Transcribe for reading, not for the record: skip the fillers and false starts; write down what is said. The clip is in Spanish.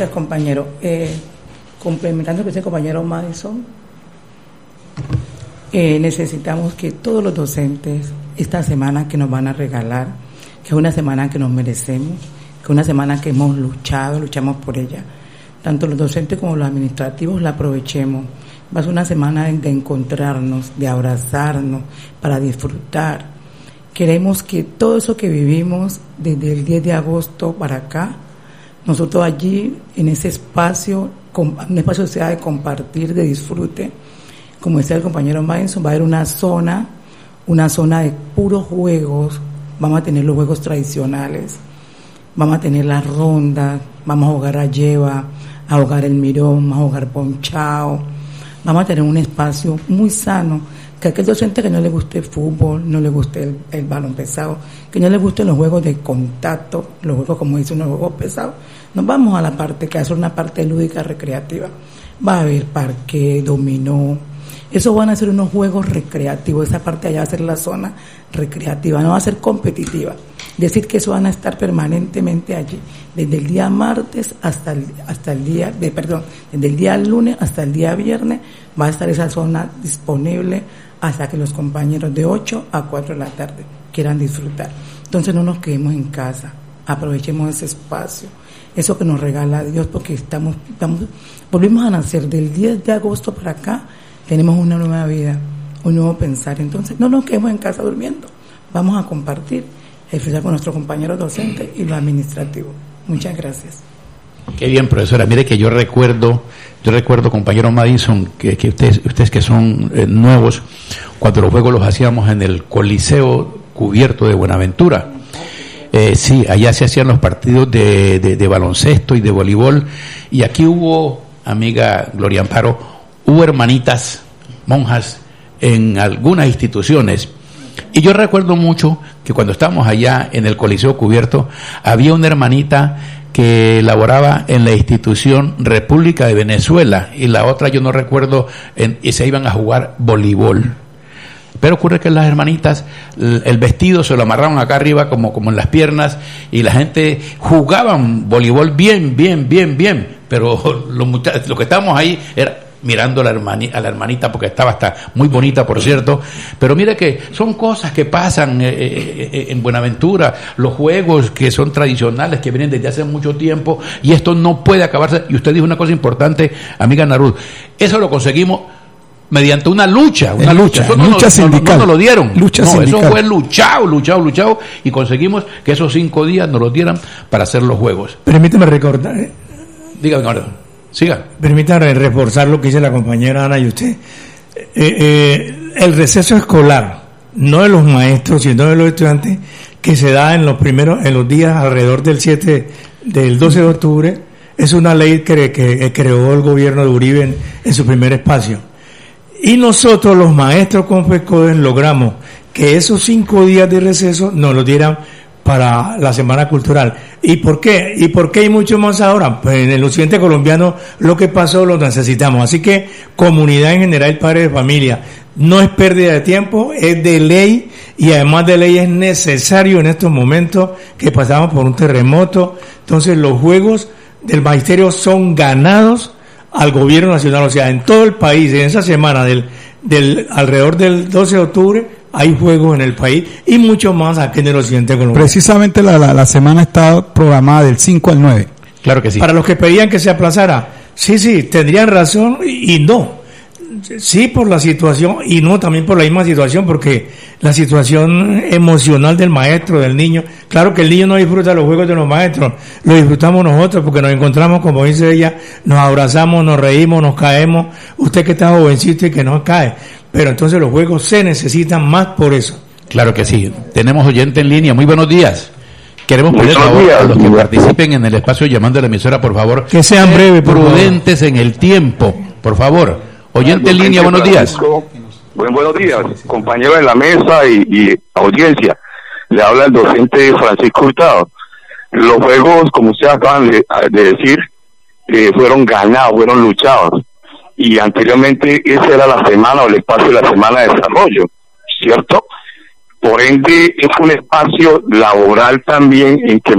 Gracias, compañero. Complementando lo que dice el compañero Madison, necesitamos que todos los docentes, esta semana que nos van a regalar, que es una semana que nos merecemos, que es una semana que hemos luchamos por ella, tanto los docentes como los administrativos la aprovechemos. Va a ser una semana de encontrarnos, de abrazarnos, para disfrutar. Queremos que todo eso que vivimos desde el 10 de agosto para acá, nosotros allí, en ese espacio, un espacio social de compartir, de disfrute, como decía el compañero Madison, va a haber una zona de puros juegos. Vamos a tener los juegos tradicionales, vamos a tener las rondas, vamos a jugar a lleva, a jugar el mirón, vamos a jugar ponchao. Vamos a tener un espacio muy sano, que aquel docente que no le guste el fútbol, no le guste el balón pesado, que no le gusten los juegos de contacto, los juegos, como dicen, los juegos pesados, nos vamos a la parte que hace una parte lúdica recreativa. Va a haber parque, dominó, esos van a ser unos juegos recreativos, esa parte allá va a ser la zona recreativa, no va a ser competitiva. Decir que eso van a estar permanentemente allí, desde el día martes desde el día lunes hasta el día viernes, va a estar esa zona disponible hasta que los compañeros de 8 a 4 de la tarde quieran disfrutar. Entonces no nos quedemos en casa, aprovechemos ese espacio, eso que nos regala Dios, porque volvimos a nacer del 10 de agosto para acá, tenemos una nueva vida, un nuevo pensar. Entonces no nos quedemos en casa durmiendo, vamos a compartir, a disfrutar con nuestros compañeros docentes y los administrativos. Muchas gracias. Qué bien, profesora. Mire que yo recuerdo, compañero Madison, que ustedes que son nuevos, cuando los juegos los hacíamos en el Coliseo Cubierto de Buenaventura. Sí, allá se hacían los partidos de baloncesto y de voleibol, y aquí hubo, amiga Gloria Amparo, hubo hermanitas, monjas, en algunas instituciones. Y yo recuerdo mucho que cuando estábamos allá en el Coliseo Cubierto, había una hermanita que laboraba en la institución República de Venezuela, y la otra yo no recuerdo, y se iban a jugar voleibol. Pero ocurre que las hermanitas, el vestido se lo amarraron acá arriba como en las piernas, y la gente jugaban voleibol bien, pero los que estábamos ahí era mirando a la hermanita, porque estaba hasta muy bonita, por cierto. Pero mire que son cosas que pasan en Buenaventura, los juegos que son tradicionales, que vienen desde hace mucho tiempo, y esto no puede acabarse. Y usted dijo una cosa importante, amiga Narud, eso lo conseguimos mediante una lucha sindical. No nos lo dieron. Sindical. Eso fue luchado, y conseguimos que esos 5 días nos los dieran para hacer los juegos. Permíteme recordar. Dígame, ahora. Siga. Permítame reforzar lo que dice la compañera Ana y usted. El receso escolar, no de los maestros, sino de los estudiantes, que se da en los días alrededor del 12 de octubre, es una ley que creó el gobierno de Uribe en su primer espacio. Y nosotros, los maestros con FECODES, logramos que esos 5 días de receso nos los dieran para la Semana Cultural. ¿Y por qué? ¿Y por qué hay mucho más ahora? Pues en el occidente colombiano lo que pasó lo necesitamos. Así que comunidad en general, padres de familia, no es pérdida de tiempo, es de ley, y además de ley es necesario en estos momentos que pasamos por un terremoto. Entonces los juegos del magisterio son ganados al gobierno nacional, o sea, en todo el país, en esa semana alrededor del 12 de octubre, hay juegos en el país, y mucho más aquí en el occidente colombiano. Precisamente la semana está programada del 5 al 9. Claro que sí. Para los que pedían que se aplazara, sí, tendrían razón y no. Sí, por la situación, y no también por la misma situación, porque la situación emocional del maestro, del niño, claro que el niño no disfruta los juegos de los maestros, lo disfrutamos nosotros, porque nos encontramos, como dice ella, nos abrazamos, nos reímos, nos caemos, usted que está jovencito y que no cae, pero entonces los juegos se necesitan más por eso. Claro que sí. Tenemos oyente en línea. Muy buenos días. Queremos pedir a los que participen en el espacio llamando a la emisora, por favor, que sean breves, prudentes en el tiempo, por favor. Oyente en línea, buenos días. Buenos días, compañeros de la mesa y audiencia. Le habla el docente Francisco Hurtado. Los juegos, como ustedes acaban de decir, fueron ganados, fueron luchados. Y anteriormente esa era la semana o el espacio de la semana de desarrollo, ¿cierto? Por ende, es un espacio laboral también en que